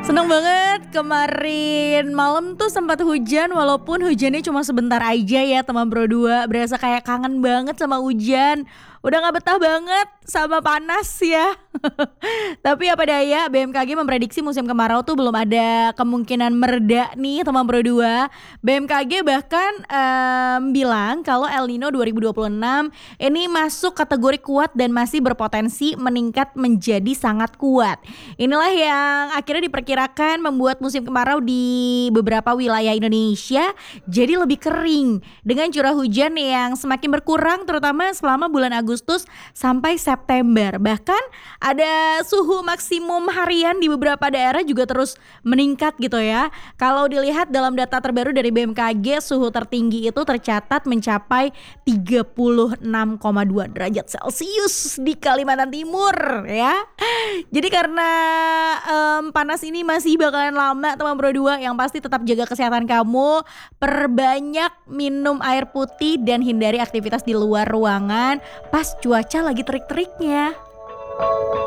Seneng banget kemarin malam tuh sempat hujan walaupun hujannya cuma sebentar aja ya teman Bro 2. Berasa kayak kangen banget sama hujan. Udah gak betah banget sama panas ya. Tapi apa daya BMKG memprediksi musim kemarau tuh belum ada kemungkinan mereda nih teman Bro 2. BMKG bahkan bilang kalau El Nino 2026 ini masuk kategori kuat dan masih berpotensi meningkat menjadi sangat kuat. Inilah yang akhirnya diperkirakan membuat musim kemarau di beberapa wilayah Indonesia jadi lebih kering dengan curah hujan yang semakin berkurang terutama selama bulan Agustus sampai September. Bahkan ada suhu maksimum harian di beberapa daerah juga terus meningkat gitu ya. Kalau dilihat dalam data terbaru dari BMKG, suhu tertinggi itu tercatat mencapai 36,2 derajat Celcius di Kalimantan Timur ya. Jadi karena panas ini masih bakalan lama teman Bro 2, yang pasti tetap jaga kesehatan kamu, perbanyak minum air putih dan hindari aktivitas di luar ruangan pas cuaca lagi terik-teriknya.